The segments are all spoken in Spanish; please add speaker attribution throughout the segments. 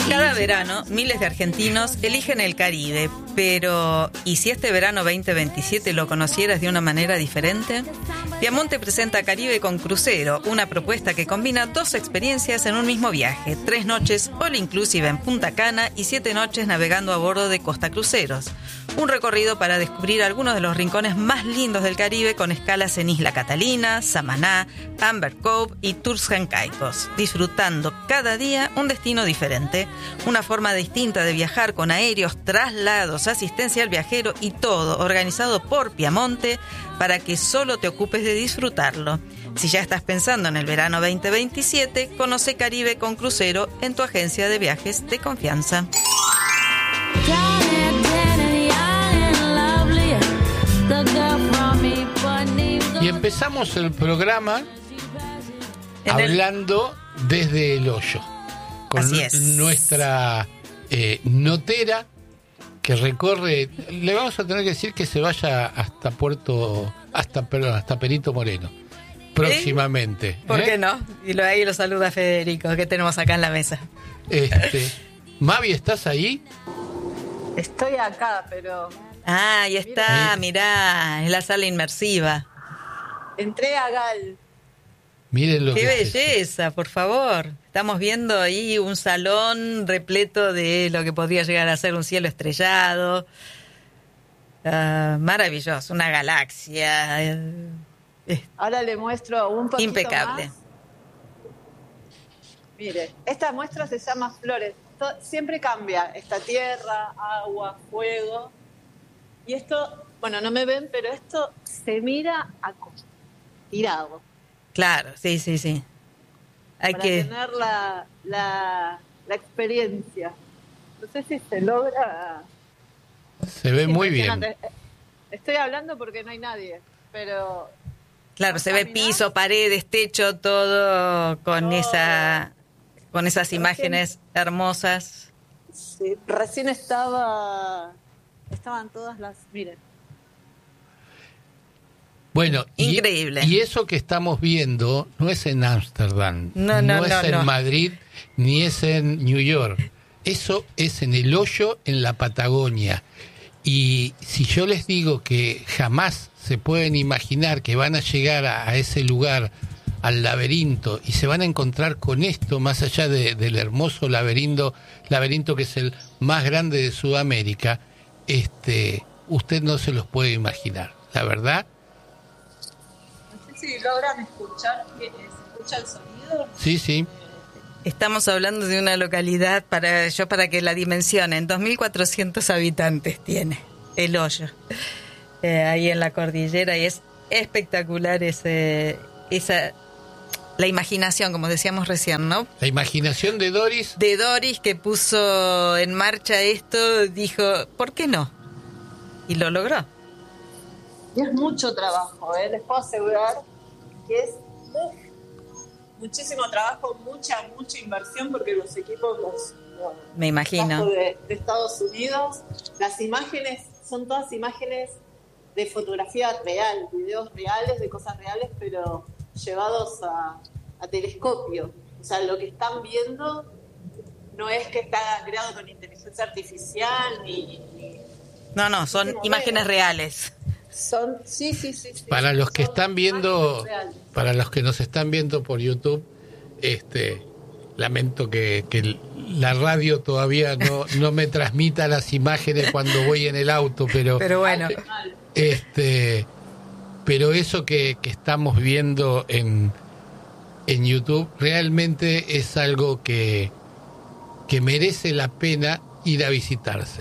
Speaker 1: Cada verano, miles de argentinos eligen el Caribe, pero ¿y si este verano 2027 lo conocieras de una manera diferente? Piamonte presenta Caribe con Crucero, una propuesta que combina 2 experiencias en un mismo viaje, 3 noches all inclusive en Punta Cana y 7 noches navegando a bordo de Costa Cruceros. Un recorrido para descubrir algunos de los rincones más lindos del Caribe con escalas en Isla Catalina, Samaná, Amber Cove y Tours Jancaicos, disfrutando cada día un destino diferente, una forma distinta de viajar con aéreos, traslados, asistencia al viajero y todo organizado por Piamonte para que solo te ocupes de disfrutarlo. Si ya estás pensando en el verano 2027, conoce Caribe con Crucero en tu agencia de viajes de confianza.
Speaker 2: Y empezamos el programa hablando desde el hoyo, con nuestra notera que recorre. Le vamos a tener que decir que se vaya hasta hasta Perito Moreno próximamente.
Speaker 1: ¿Por qué no? Y ahí lo saluda Federico, que tenemos acá en la mesa.
Speaker 2: Mavi, ¿estás ahí?
Speaker 3: Estoy acá, pero...
Speaker 1: Ah, ahí está, mirá, es la sala inmersiva.
Speaker 3: Entré a Gal.
Speaker 2: Miren lo
Speaker 1: ¡Qué
Speaker 2: que
Speaker 1: belleza, por favor! Estamos viendo ahí un salón repleto de lo que podría llegar a ser un cielo estrellado. Maravilloso, una galaxia.
Speaker 3: Ahora le muestro un poquito
Speaker 1: impecable.
Speaker 3: Más. Mire, esta muestra se llama Flores. Siempre cambia. Esta tierra, agua, fuego. Y esto, bueno, no me ven, pero esto se mira tirado.
Speaker 1: Claro, sí. Hay
Speaker 3: para
Speaker 1: que
Speaker 3: tener la experiencia. No sé si se logra.
Speaker 2: Se ve muy bien.
Speaker 3: Estoy hablando porque no hay nadie, pero...
Speaker 1: Claro, se ve piso, paredes, techo, todo con esas imágenes hermosas.
Speaker 3: Sí, recién estaban todas las... Miren.
Speaker 2: Bueno,
Speaker 1: increíble.
Speaker 2: Y eso que estamos viendo no es en Ámsterdam, no es en Madrid, ni es en New York. Eso es en el hoyo, en la Patagonia. Y si yo les digo que jamás se pueden imaginar que van a llegar a ese lugar, al laberinto, y se van a encontrar con esto, más allá del hermoso laberinto que es el más grande de Sudamérica, usted no se los puede imaginar, la verdad.
Speaker 3: No sé si logran escuchar, ¿se escucha el sonido?
Speaker 2: Sí.
Speaker 1: Estamos hablando de una localidad, para que la dimensionen, 2.400 habitantes tiene el hoyo, ahí en la cordillera, y es espectacular la imaginación, como decíamos recién, ¿no?
Speaker 2: La imaginación de Doris.
Speaker 1: De Doris, que puso en marcha esto, dijo, ¿por qué no? Y lo logró.
Speaker 3: Y es mucho trabajo, les puedo asegurar que es muchísimo trabajo, mucha inversión, porque los equipos
Speaker 1: me imagino
Speaker 3: de Estados Unidos, las imágenes son todas imágenes de fotografía real, videos reales de cosas reales, pero llevados a telescopio. O sea, lo que están viendo no es que está creado con inteligencia artificial ni
Speaker 1: no, son imágenes reales.
Speaker 3: Sí.
Speaker 2: Para los que están viendo, para los que nos están viendo por YouTube, lamento que la radio todavía no me transmita las imágenes cuando voy en el auto, pero
Speaker 1: bueno,
Speaker 2: pero eso que estamos viendo en YouTube realmente es algo que merece la pena ir a visitarse.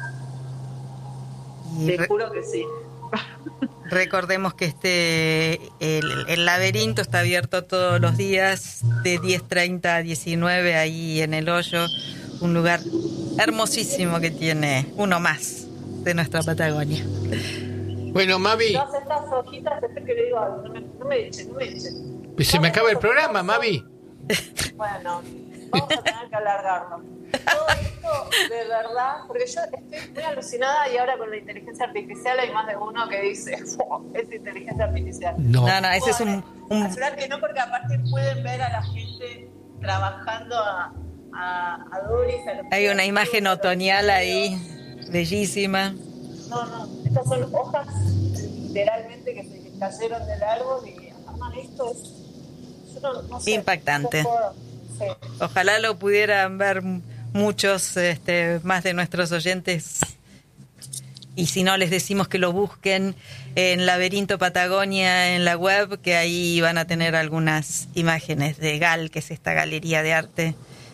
Speaker 3: Seguro que sí.
Speaker 1: Recordemos que el laberinto está abierto todos los días de 10:30 a 19 ahí en el hoyo, un lugar hermosísimo que tiene uno más de nuestra Patagonia.
Speaker 2: Bueno, Mavi.
Speaker 3: Todas estas hojitas, después que le digo algo, no me echen.
Speaker 2: Se me acaba el programa, Mavi.
Speaker 3: Bueno, vamos a tener que alargarlo. Todo esto, de verdad, porque yo estoy muy alucinada y ahora con la inteligencia artificial hay más de uno que dice, es inteligencia artificial.
Speaker 1: No, ese es un...
Speaker 3: Asegurar que no, porque aparte pueden ver a la gente trabajando a Doris.
Speaker 1: Hay una imagen otoñal ahí, bellísima.
Speaker 3: No, estas son hojas literalmente que se cayeron del árbol y arman esto. Yo no sé.
Speaker 1: Impactante.
Speaker 3: Sí.
Speaker 1: Ojalá lo pudieran ver muchos más de nuestros oyentes. Y si no, les decimos que lo busquen en Laberinto Patagonia en la web, que ahí van a tener algunas imágenes de GAL, que es esta galería de arte,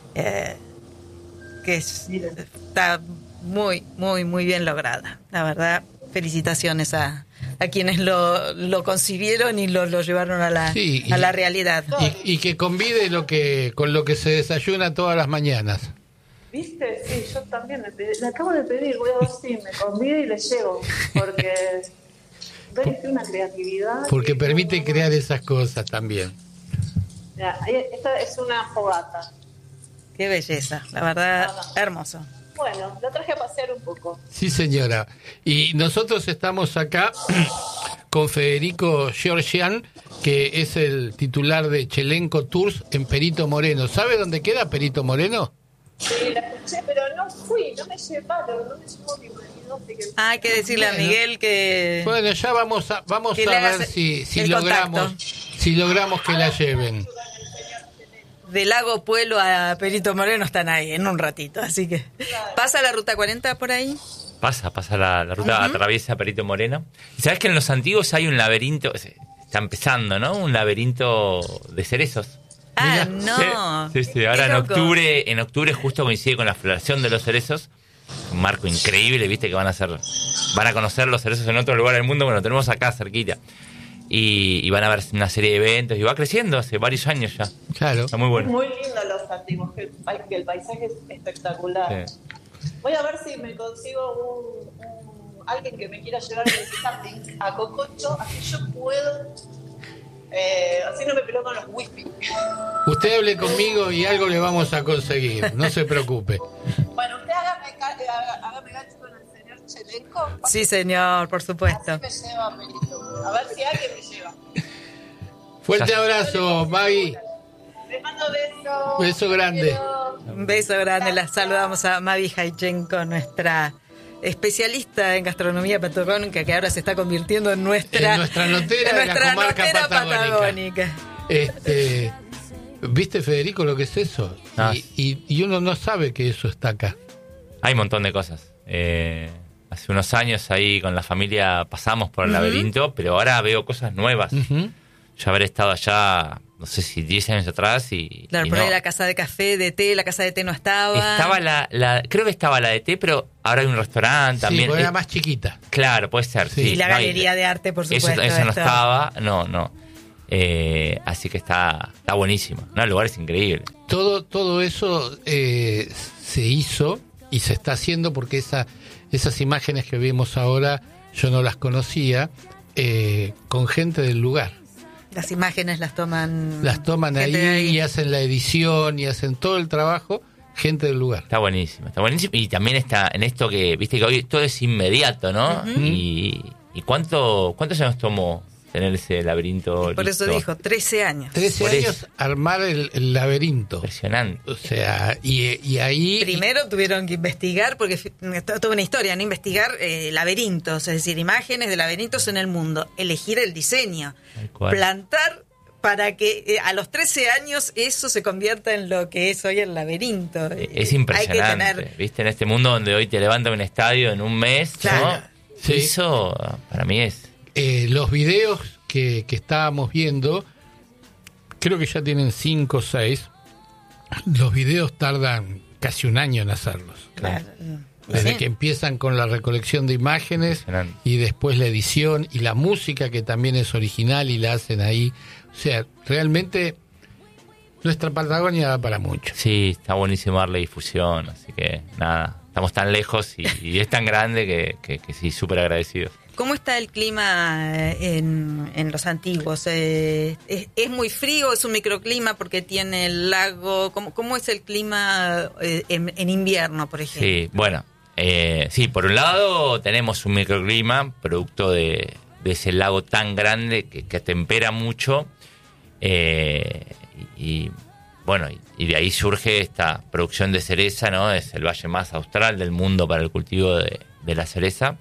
Speaker 1: que está muy, muy, muy bien lograda. La verdad, felicitaciones a quienes lo concibieron y lo llevaron a la realidad.
Speaker 2: Y que convide con lo que se desayuna todas las mañanas.
Speaker 3: ¿Viste? Sí, yo también le acabo de pedir, voy a ver si me convide y le llevo, porque tiene una creatividad.
Speaker 2: Porque permite crear esas cosas también.
Speaker 3: Mira, esta es una fogata.
Speaker 1: Qué belleza, la verdad, hermoso.
Speaker 3: Bueno, lo traje a pasear un poco.
Speaker 2: Sí, señora. Y nosotros estamos acá con Federico Georgian, que es el titular de Chelenco Tours en Perito Moreno. ¿Sabe dónde queda Perito Moreno?
Speaker 3: Sí, la escuché, pero no fui, no me llevaron, no me llevó mi marido.
Speaker 1: Hay que decirle a Miguel que...
Speaker 2: Bueno, ya vamos a ver si logramos que la lleven.
Speaker 1: De Lago Puelo a Perito Moreno están ahí en un ratito, así que... ¿Pasa la ruta 40 por ahí?
Speaker 4: Pasa la ruta, atraviesa Perito Moreno. Y sabes que en los antiguos hay un laberinto, está empezando, ¿no? Un laberinto de cerezos.
Speaker 1: Ah, no.
Speaker 4: Sí. Ahora en octubre justo coincide con la floración de los cerezos. Un marco increíble, viste que van a conocer los cerezos en otro lugar del mundo. Bueno, tenemos acá cerquita. Y van a ver una serie de eventos y va creciendo hace varios años ya.
Speaker 2: Claro.
Speaker 4: Está muy bueno.
Speaker 3: Muy lindo los antiguos, que el paisaje es espectacular. Sí. Voy a ver si me consigo alguien que me quiera llevar a Cococho, así yo puedo. Así no me peleo con los whisky.
Speaker 2: Usted hable conmigo y algo le vamos a conseguir, no se preocupe.
Speaker 3: Bueno, usted hágame gancho con el señor Chelenco.
Speaker 1: Sí, señor, por supuesto.
Speaker 3: Así me lleva a Perito. A ver si alguien me lleva.
Speaker 2: Fuerte abrazo, Maggie.
Speaker 3: Les mando besos.
Speaker 2: Beso grande.
Speaker 1: Un beso grande. La saludamos a Mavi Jaichenko, nuestra especialista en gastronomía patagónica, que ahora se está convirtiendo en nuestra
Speaker 2: notera de la comarca patagónica. ¿Viste, Federico, lo que es eso? Y uno no sabe que eso está acá.
Speaker 4: Hay un montón de cosas. Hace unos años ahí con la familia pasamos por el laberinto, pero ahora veo cosas nuevas. Yo habré estado allá, no sé si 10 años atrás y...
Speaker 1: Claro, por ahí la casa de café, de té, la casa de té no estaba.
Speaker 4: Estaba creo que estaba la de té, pero ahora hay un restaurante también.
Speaker 2: Sí, era más chiquita.
Speaker 4: Claro, puede ser, sí.
Speaker 1: Y la galería de arte, por supuesto.
Speaker 4: Eso no estaba, no. Así que está buenísimo. No, el lugar es increíble.
Speaker 2: Todo eso se hizo y se está haciendo porque esas imágenes que vimos ahora yo no las conocía, con gente del lugar.
Speaker 1: Las imágenes las toman
Speaker 2: ahí y hacen la edición y hacen todo el trabajo gente del lugar.
Speaker 4: Está buenísimo. Y también está en esto que, viste que hoy todo es inmediato, ¿no? Y ¿cuántos años tomó tener ese laberinto
Speaker 1: por
Speaker 4: listo?
Speaker 1: eso dijo, 13 años.
Speaker 2: 13 años armar el laberinto.
Speaker 4: Impresionante.
Speaker 2: O sea, y ahí...
Speaker 1: Primero tuvieron que investigar, porque toda una historia, ¿no? Investigar laberintos, es decir, imágenes de laberintos en el mundo. Elegir el diseño. Plantar para que a los 13 años eso se convierta en lo que es hoy el laberinto.
Speaker 4: Es impresionante, ¿viste? En este mundo donde hoy te levantan un estadio en un mes,
Speaker 1: claro.
Speaker 4: ¿no? Sí. Eso para mí es...
Speaker 2: los videos que estábamos viendo, creo que ya tienen 5 o 6. Los videos tardan casi un año en hacerlos.
Speaker 1: Claro.
Speaker 2: Desde que empiezan con la recolección de imágenes y después la edición y la música, que también es original y la hacen ahí. O sea, realmente nuestra Patagonia da para mucho.
Speaker 4: Sí, está buenísimo darle difusión, así que nada, estamos tan lejos y es tan grande que sí, súper agradecidos.
Speaker 1: ¿Cómo está el clima en los antiguos? ¿Es muy frío? ¿Es un microclima porque tiene el lago? ¿Cómo es el clima en invierno, por ejemplo?
Speaker 4: Sí, bueno, sí, por un lado tenemos un microclima producto de ese lago tan grande que tempera mucho y bueno, y de ahí surge esta producción de cereza, ¿no? Es el valle más austral del mundo para el cultivo de la cereza.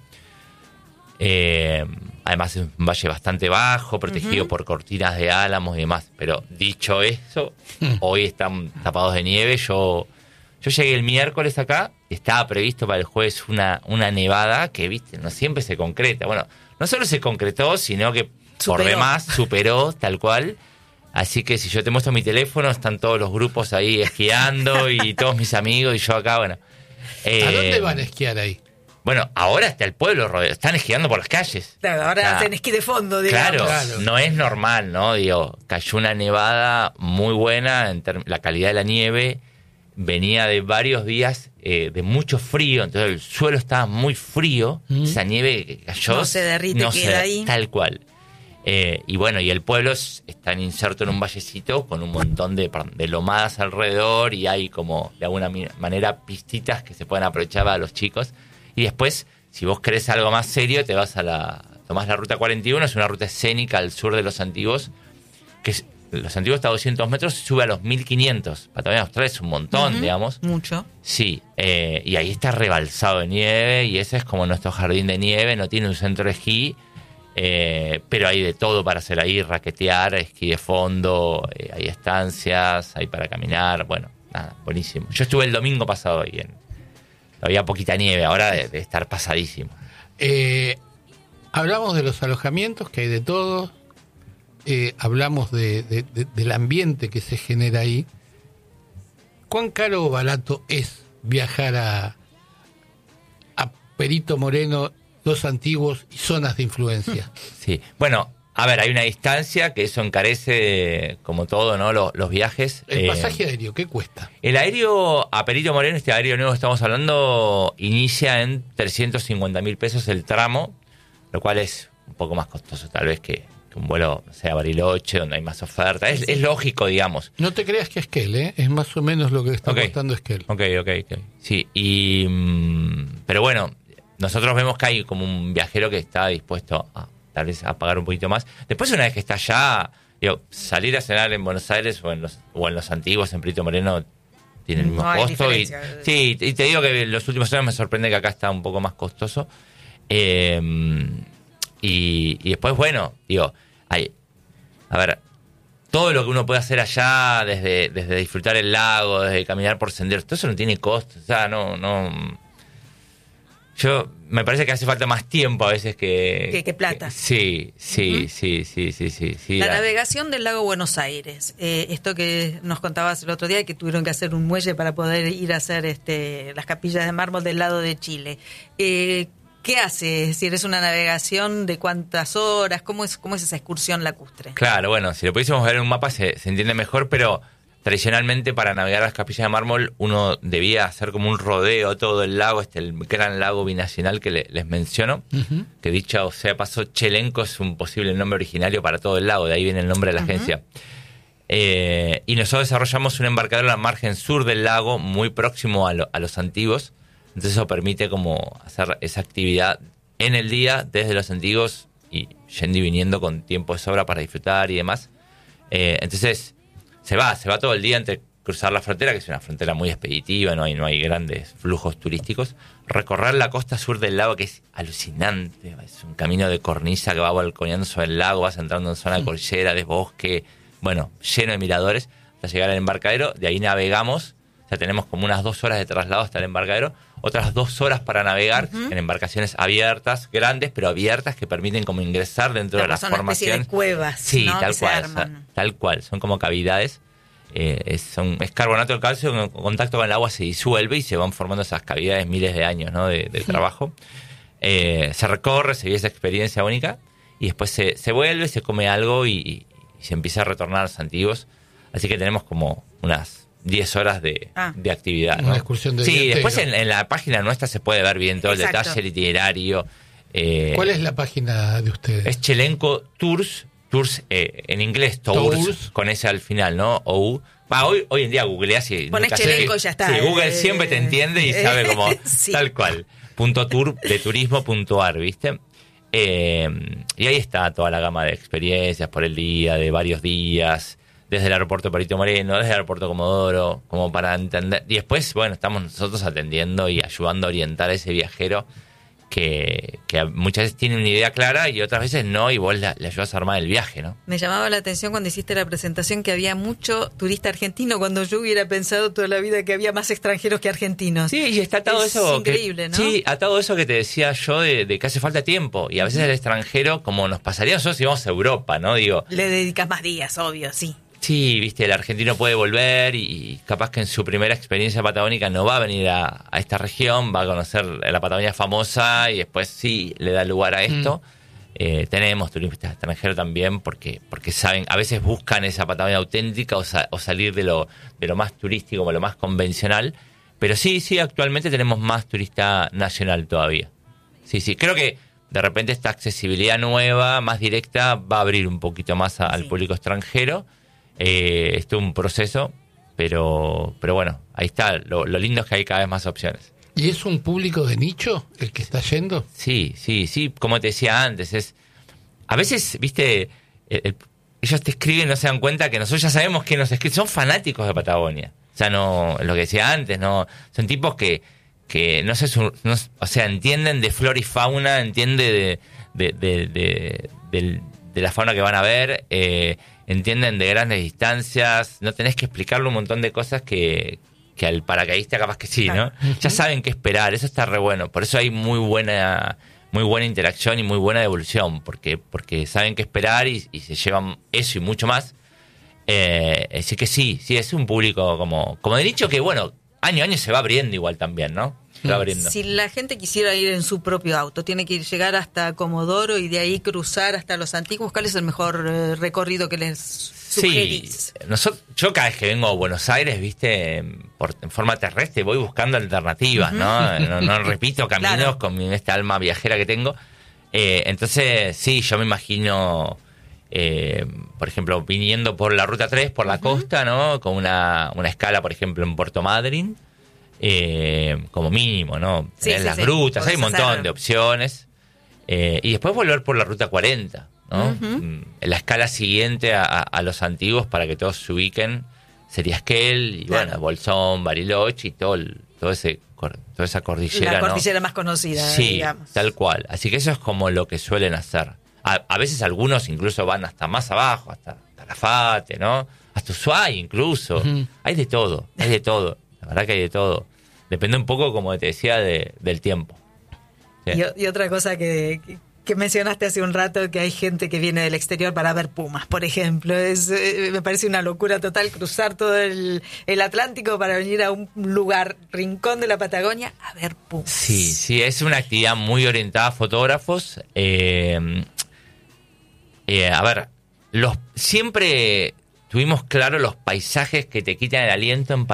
Speaker 4: Además es un valle bastante bajo, protegido por cortinas de álamos y demás. Pero dicho eso, hoy están tapados de nieve. Yo llegué el miércoles acá, estaba previsto para el jueves una nevada que, viste, no siempre se concreta. Bueno, no solo se concretó, sino que por demás superó tal cual. Así que si yo te muestro mi teléfono, están todos los grupos ahí esquiando y todos mis amigos y yo acá, bueno.
Speaker 2: ¿A dónde van a esquiar ahí?
Speaker 4: Bueno, ahora está el pueblo rodeado, están esquiando por las calles.
Speaker 1: Claro, ahora hacen esquí de fondo, digamos.
Speaker 4: Claro, no es normal, ¿no? Digo, cayó una nevada muy buena, la calidad de la nieve venía de varios días de mucho frío, entonces el suelo estaba muy frío, esa nieve que cayó
Speaker 1: no se derrite, queda ahí.
Speaker 4: Tal cual. Y bueno, y el pueblo está inserto en un vallecito con un montón de lomadas alrededor y hay como de alguna manera pistitas que se pueden aprovechar a los chicos. Y después, si vos querés algo más serio, te vas tomás la ruta 41, es una ruta escénica al sur de Los Antiguos, Los Antiguos está a 200 metros y sube a los 1500. Patagonia Austral es un montón, digamos.
Speaker 1: Mucho.
Speaker 4: Sí, y ahí está rebalsado de nieve y ese es como nuestro jardín de nieve, no tiene un centro de esquí, pero hay de todo para hacer ahí, raquetear, esquí de fondo, hay estancias, hay para caminar, bueno, nada, buenísimo. Yo estuve el domingo pasado ahí había poquita nieve, ahora de estar pasadísimo.
Speaker 2: Hablamos de los alojamientos, que hay de todo. Hablamos del ambiente que se genera ahí. ¿Cuán caro o barato es viajar a Perito Moreno, Los Antiguos y zonas de influencia?
Speaker 4: Sí, bueno, a ver, hay una distancia que eso encarece como todo, ¿no? Los viajes.
Speaker 2: El pasaje aéreo, ¿qué cuesta?
Speaker 4: El aéreo a Perito Moreno, este aéreo nuevo que estamos hablando, inicia en 350.000 pesos el tramo, lo cual es un poco más costoso tal vez que un vuelo, no sé, a Bariloche, donde hay más oferta. Es lógico, digamos.
Speaker 2: No te creas que Esquel, es más o menos lo que está costando Esquel.
Speaker 4: Ok. Sí, pero bueno, nosotros vemos que hay como un viajero que está dispuesto a tal vez a pagar un poquito más. Después, una vez que está allá, salir a cenar en Buenos Aires o en Los Antiguos, en Perito Moreno, tiene el mismo costo. Y te digo que en los últimos años me sorprende que acá está un poco más costoso. Y después, bueno, a ver, todo lo que uno puede hacer allá, desde disfrutar el lago, desde caminar por senderos, todo eso no tiene costo. O sea, yo me parece que hace falta más tiempo a veces que
Speaker 1: plata.
Speaker 4: Sí.
Speaker 1: La navegación del lago Buenos Aires, esto que nos contabas el otro día, que tuvieron que hacer un muelle para poder ir a hacer las capillas de mármol del lado de Chile. ¿Qué hace? Es decir, ¿es una navegación de cuántas horas? ¿Cómo es esa excursión lacustre?
Speaker 4: Claro, bueno, si lo pudiésemos ver en un mapa se entiende mejor, pero tradicionalmente para navegar las capillas de mármol uno debía hacer como un rodeo todo el lago, el gran lago binacional que les menciono, que dicho sea paso, Chelenco es un posible nombre originario para todo el lago, de ahí viene el nombre de la agencia. Y nosotros desarrollamos un embarcadero en la margen sur del lago, muy próximo a Los Antiguos. Entonces eso permite como hacer esa actividad en el día desde Los Antiguos y yendo y viniendo con tiempo de sobra para disfrutar y demás. Entonces se va todo el día entre cruzar la frontera, que es una frontera muy expeditiva, no hay grandes flujos turísticos, recorrer la costa sur del lago, que es alucinante, es un camino de cornisa que va balconeando sobre el lago, vas entrando en zona de cordillera, de bosque, bueno, lleno de miradores, hasta llegar al embarcadero. De ahí navegamos, ya tenemos como unas 2 horas de traslado hasta el embarcadero, otras 2 horas para navegar en embarcaciones abiertas, grandes, pero abiertas, que permiten como ingresar dentro de las formaciones.
Speaker 1: De cuevas,
Speaker 4: sí,
Speaker 1: ¿no?
Speaker 4: tal cual, son como cavidades. Es carbonato de calcio, en contacto con el agua se disuelve y se van formando esas cavidades miles de años, ¿no? de trabajo. Se recorre, se vive esa experiencia única y después se vuelve, se come algo y se empieza a retornar a Los Antiguos. Así que tenemos como unas 10 horas de actividad, ¿no?
Speaker 2: Una excursión de
Speaker 4: sí, después en la página nuestra se puede ver bien todo el detalle, el itinerario.
Speaker 2: ¿Cuál es la página de ustedes?
Speaker 4: Es Chelenco Tours, en inglés Tours, con ese al final, ¿no? Hoy en día googleás y
Speaker 1: pones Chelenco y ya está.
Speaker 4: Sí, Google siempre te entiende y sabe como tal cual. .tour de turismo.ar, ¿viste? Y ahí está toda la gama de experiencias por el día, de varios días, desde el aeropuerto Perito Moreno, desde el aeropuerto Comodoro, como para entender. Y después, bueno, estamos nosotros atendiendo y ayudando a orientar a ese viajero que muchas veces tiene una idea clara y otras veces no, y vos le ayudas a armar el viaje, ¿no?
Speaker 1: Me llamaba la atención cuando hiciste la presentación que había mucho turista argentino, cuando yo hubiera pensado toda la vida que había más extranjeros que argentinos.
Speaker 4: Sí, y está atado eso.
Speaker 1: Increíble, ¿no?
Speaker 4: Sí, atado eso que te decía yo de que hace falta tiempo. Y a veces el extranjero, como nos pasaría a nosotros si vamos a Europa, ¿no? Digo,
Speaker 1: le dedicas más días, obvio, sí.
Speaker 4: Sí, viste, el argentino puede volver y capaz que en su primera experiencia patagónica no va a venir a esta región, va a conocer la Patagonia famosa y después sí le da lugar a esto. Tenemos turistas extranjeros también porque saben, a veces buscan esa Patagonia auténtica o salir de lo más turístico, como lo más convencional. Pero sí, actualmente tenemos más turista nacional todavía. Sí, creo que de repente esta accesibilidad nueva, más directa, va a abrir un poquito más al público extranjero. Esto es un proceso, pero bueno, ahí está. Lo lindo es que hay cada vez más opciones.
Speaker 2: ¿Y es un público de nicho el que está yendo?
Speaker 4: Sí, como te decía antes, a veces, viste, ellos te escriben y no se dan cuenta que nosotros ya sabemos que nos escriben, son fanáticos de Patagonia. O sea, no, lo que decía antes, no, son tipos que no sé, o sea, entienden de flora y fauna, entienden de la fauna que van a ver, entienden de grandes distancias, no tenés que explicarle un montón de cosas que al paracaidista capaz que sí, ¿no? Ya saben qué esperar, eso está re bueno, por eso hay muy buena interacción y muy buena devolución, porque saben qué esperar y se llevan eso y mucho más. Así que sí, es un público como de nicho que, bueno, año a año se va abriendo igual también, ¿no? Se va abriendo.
Speaker 1: Si la gente quisiera ir en su propio auto, tiene que llegar hasta Comodoro y de ahí cruzar hasta Los Antiguos. ¿Cuál es el mejor recorrido que les sugerís?
Speaker 4: Sí, yo cada vez que vengo a Buenos Aires, viste, en forma terrestre, voy buscando alternativas, ¿no? No repito caminos claro. Con esta alma viajera que tengo. Entonces, sí, yo me imagino, por ejemplo, viniendo por la Ruta 3, por la costa, ¿no? Con una escala, por ejemplo, en Puerto Madryn. Como mínimo, ¿no? Tener las grutas, hay un montón de opciones. Y después volver por la Ruta 40, ¿no? La escala siguiente a Los Antiguos, para que todos se ubiquen, sería Esquel, y bueno, Bolsón, Bariloche y toda esa cordillera.
Speaker 1: La cordillera, ¿no? Más conocida,
Speaker 4: sí,
Speaker 1: digamos.
Speaker 4: Tal cual. Así que eso es como lo que suelen hacer. A veces algunos incluso van hasta más abajo, hasta Calafate, ¿no? Hasta Ushuaia incluso. Hay de todo. La verdad que hay de todo. Depende un poco, como te decía, del tiempo. ¿Sí?
Speaker 1: Y otra cosa que mencionaste hace un rato, que hay gente que viene del exterior para ver pumas, por ejemplo. Me parece una locura total cruzar todo el Atlántico para venir a un lugar, rincón de la Patagonia, a ver pumas.
Speaker 4: Sí, es una actividad muy orientada a fotógrafos. A ver, siempre tuvimos claro los paisajes que te quitan el aliento en